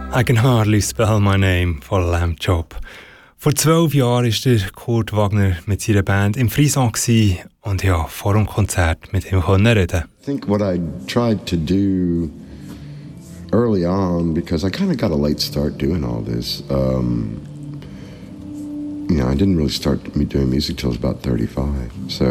I can hardly spell my name von Lamb Chop. Vor 12 Jahren war der Kurt Wagner mit seiner Band im Frison und ja, vor dem Konzert mit ihm reden. I think what I tried to do early on, because I kind of got a late start doing all this, you know, I didn't really start doing music till I was about 35. So,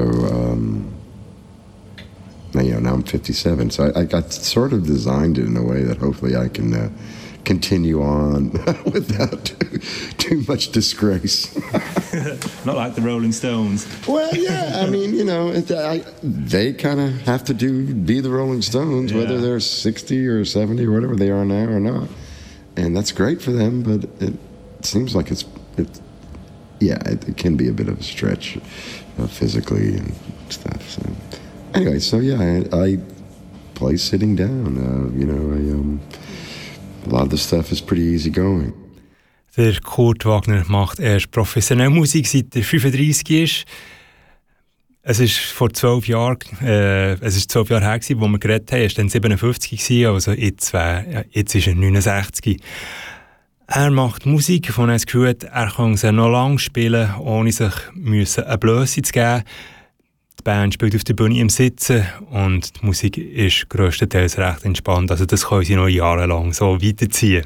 you know, now I'm 57. So I got sort of designed it in a way that hopefully I can continue on without too much disgrace. Not like the Rolling Stones. Well, yeah, I mean, you know, they kind of have to be the Rolling Stones, yeah, whether they're 60 or 70 or whatever they are now or not. And that's great for them, but it seems like it can be a bit of a stretch physically and stuff. So anyway, so yeah, I play sitting down. You know, a lot of the stuff is pretty easy going. Der Kurt Wagner macht erst professionell Musik, seit er 35 ist. Es ist vor 12 Jahren, es ist 12 Jahre her, wo wir geredet haben. Er war dann 57, also jetzt ist er 69. Er macht Musik, von er das Gefühl hat, er kann sie noch lange spielen, ohne sich eine Blöße zu geben. Die Band spielt auf der Bühne im Sitzen und die Musik ist grösstenteils recht entspannt. Also das können sie noch jahrelang so weiterziehen.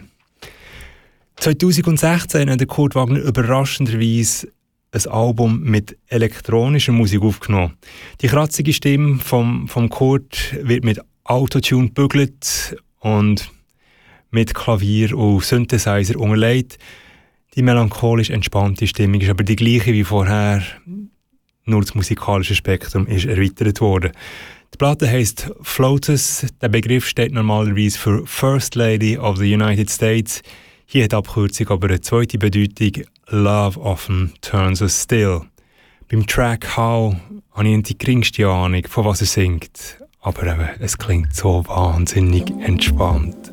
2016 hat Kurt Wagner überraschenderweise ein Album mit elektronischer Musik aufgenommen. Die kratzige Stimme vom Kurt wird mit Autotune gebügelt und mit Klavier und Synthesizer unterlegt. Die melancholisch entspannte Stimmung ist aber die gleiche wie vorher. Nur das musikalische Spektrum ist erweitert worden. Die Platte heisst Flotus. Der Begriff steht normalerweise für First Lady of the United States. Hier hat die Abkürzung aber eine zweite Bedeutung. Love often turns us still. Beim Track How habe ich nicht die geringste Ahnung, von was er singt. Aber eben, es klingt so wahnsinnig entspannt.